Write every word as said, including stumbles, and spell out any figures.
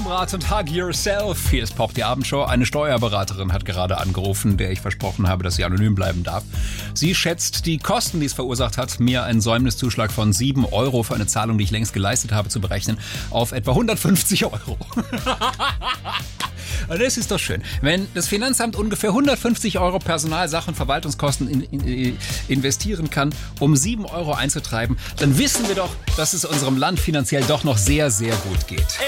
Steuerberater und Hug Yourself. Hier ist Pop, die Abendshow. Eine Steuerberaterin hat gerade angerufen, der ich versprochen habe, dass sie anonym bleiben darf. Sie schätzt die Kosten, die es verursacht hat, mir einen Säumniszuschlag von sieben Euro für eine Zahlung, die ich längst geleistet habe, zu berechnen, auf etwa hundertfünfzig Euro. Das ist doch schön. Wenn das Finanzamt ungefähr hundertfünfzig Euro Personalsachen, Verwaltungskosten in, in, investieren kann, um sieben Euro einzutreiben, dann wissen wir doch, dass es unserem Land finanziell doch noch sehr, sehr gut geht.